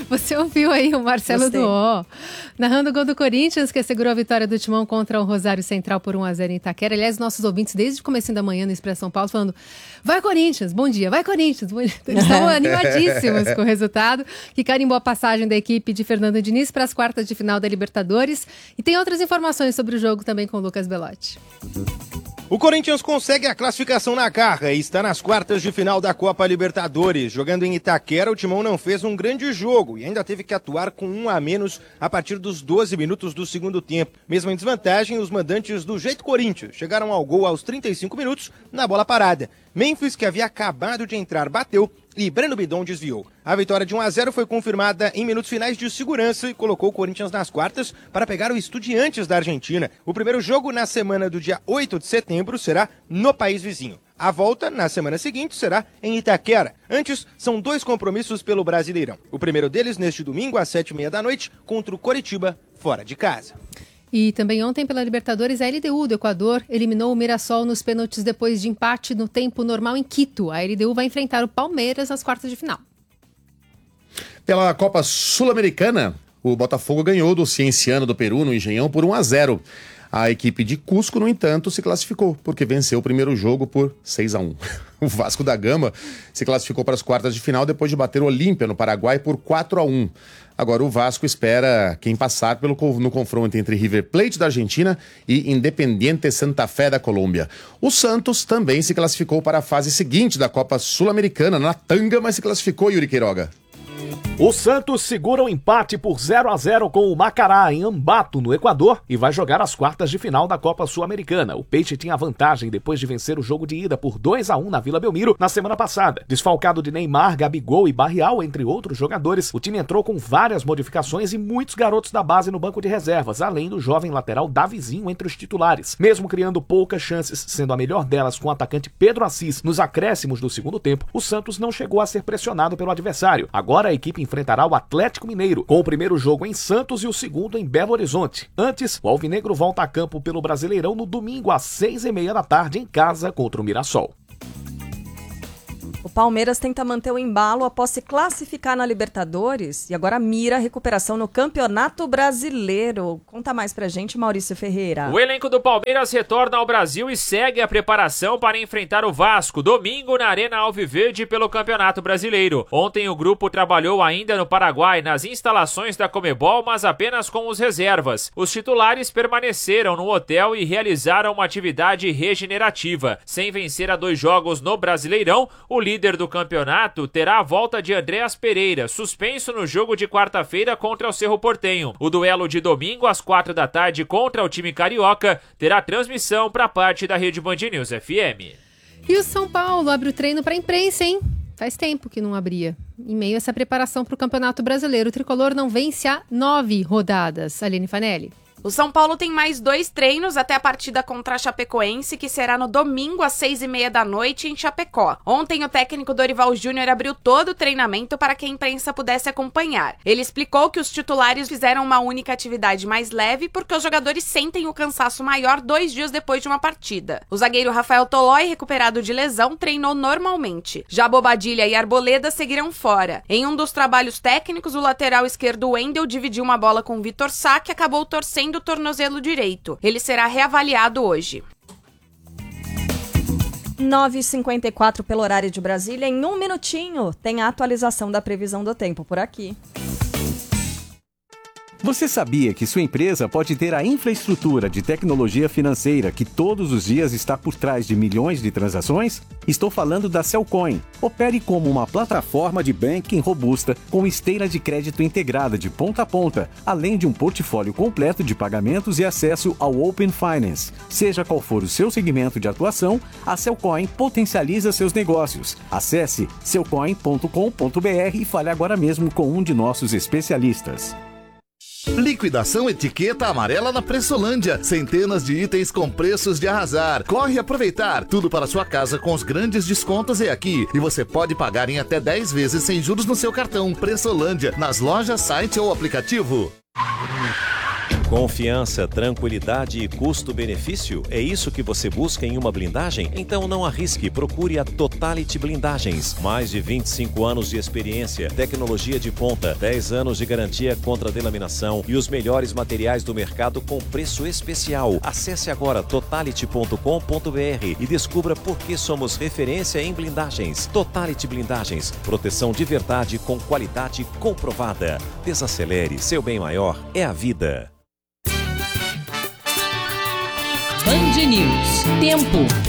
Você ouviu aí o Marcelo Duó, narrando o gol do Corinthians, que assegurou a vitória do Timão contra o Rosário Central por 1-0 em Itaquera. Aliás, nossos ouvintes, desde o comecinho da manhã no Expresso São Paulo, falando: vai Corinthians, bom dia, vai Corinthians. Bom dia. Eles estavam animadíssimos com o resultado, que carimbou a passagem da equipe de Fernando Diniz para as quartas de final da Libertadores. E tem outras informações sobre o jogo também com o Lucas Belotti. O Corinthians consegue a classificação na carga e está nas quartas de final da Copa Libertadores. Jogando em Itaquera, o Timão não fez um grande jogo e ainda teve que atuar com 1 a menos a partir dos 12 minutos do segundo tempo. Mesmo em desvantagem, os mandantes do jeito Corinthians chegaram ao gol aos 35 minutos na bola parada. Memphis, que havia acabado de entrar, bateu e Breno Bidon desviou. A vitória de 1-0 foi confirmada em minutos finais de segurança e colocou o Corinthians nas quartas para pegar o Estudiantes da Argentina. O primeiro jogo na semana do dia 8 de setembro será no país vizinho. A volta, na semana seguinte, será em Itaquera. Antes, são 2 compromissos pelo Brasileirão. O primeiro deles neste domingo, às 7h30 contra o Coritiba, fora de casa. E também ontem pela Libertadores, a LDU do Equador eliminou o Mirassol nos pênaltis depois de empate no tempo normal em Quito. A LDU vai enfrentar o Palmeiras nas quartas de final. Pela Copa Sul-Americana, o Botafogo ganhou do Cienciano do Peru no Engenhão por 1-0. A equipe de Cusco, no entanto, se classificou, porque venceu o primeiro jogo por 6-1. O Vasco da Gama se classificou para as quartas de final depois de bater o Olímpia no Paraguai por 4-1. Agora o Vasco espera quem passar no confronto entre River Plate da Argentina e Independiente Santa Fé da Colômbia. O Santos também se classificou para a fase seguinte da Copa Sul-Americana na tanga, mas se classificou, Yuri Queiroga. O Santos segura o empate por 0-0 com o Macará em Ambato, no Equador, e vai jogar as quartas de final da Copa Sul-Americana. O Peixe tinha vantagem depois de vencer o jogo de ida por 2-1 na Vila Belmiro na semana passada. Desfalcado de Neymar, Gabigol e Barrial, entre outros jogadores, o time entrou com várias modificações e muitos garotos da base no banco de reservas, além do jovem lateral Davizinho entre os titulares. Mesmo criando poucas chances, sendo a melhor delas com o atacante Pedro Assis nos acréscimos do segundo tempo, o Santos não chegou a ser pressionado pelo adversário. Agora a equipe enfrentará o Atlético Mineiro, com o primeiro jogo em Santos e o segundo em Belo Horizonte. Antes, o Alvinegro volta a campo pelo Brasileirão no domingo às 6h30 da tarde em casa contra o Mirassol. O Palmeiras tenta manter o embalo após se classificar na Libertadores e agora mira a recuperação no Campeonato Brasileiro. Conta mais pra gente, Maurício Ferreira. O elenco do Palmeiras retorna ao Brasil e segue a preparação para enfrentar o Vasco, domingo na Arena Alviverde pelo Campeonato Brasileiro. Ontem o grupo trabalhou ainda no Paraguai, nas instalações da Conmebol, mas apenas com os reservas. Os titulares permaneceram no hotel e realizaram uma atividade regenerativa. Sem vencer a 2 jogos no Brasileirão, o líder do campeonato terá a volta de Andréas Pereira, suspenso no jogo de quarta-feira contra o Cerro Porteño. O duelo de domingo às 4 da tarde contra o time carioca terá transmissão para parte da Rede Band News FM. E o São Paulo abre o treino para a imprensa, hein? Faz tempo que não abria. Em meio a essa preparação para o Campeonato Brasileiro, o Tricolor não vence há 9 rodadas. Aline Fanelli. O São Paulo tem mais 2 treinos até a partida contra a Chapecoense, que será no domingo às 6h30 da noite em Chapecó. Ontem o técnico Dorival Júnior abriu todo o treinamento para que a imprensa pudesse acompanhar. Ele explicou que os titulares fizeram uma única atividade mais leve porque os jogadores sentem o cansaço maior 2 dias depois de uma partida. O zagueiro Rafael Tolói, recuperado de lesão, treinou normalmente. Já Bobadilha e Arboleda seguiram fora. Em um dos trabalhos técnicos, o lateral esquerdo Wendel dividiu uma bola com Vitor Sá, que acabou torcendo o tornozelo direito. Ele será reavaliado hoje. 9h54 pelo horário de Brasília. Em 1 minutinho tem a atualização da previsão do tempo por aqui. Você sabia que sua empresa pode ter a infraestrutura de tecnologia financeira que todos os dias está por trás de milhões de transações? Estou falando da Cellcoin. Opere como uma plataforma de banking robusta com esteira de crédito integrada de ponta a ponta, além de um portfólio completo de pagamentos e acesso ao Open Finance. Seja qual for o seu segmento de atuação, a Cellcoin potencializa seus negócios. Acesse cellcoin.com.br e fale agora mesmo com um de nossos especialistas. Liquidação etiqueta amarela na Pressolândia. Centenas de itens com preços de arrasar. Corre aproveitar. Tudo para sua casa com os grandes descontos é aqui. E você pode pagar em até 10 vezes sem juros no seu cartão. Pressolândia, nas lojas, site ou aplicativo. Confiança, tranquilidade e custo-benefício? É isso que você busca em uma blindagem? Então não arrisque, procure a Totality Blindagens. Mais de 25 anos de experiência, tecnologia de ponta, 10 anos de garantia contra delaminação e os melhores materiais do mercado com preço especial. Acesse agora totality.com.br e descubra por que somos referência em blindagens. Totality Blindagens, proteção de verdade com qualidade comprovada. Desacelere, seu bem maior é a vida. Band News. Tempo.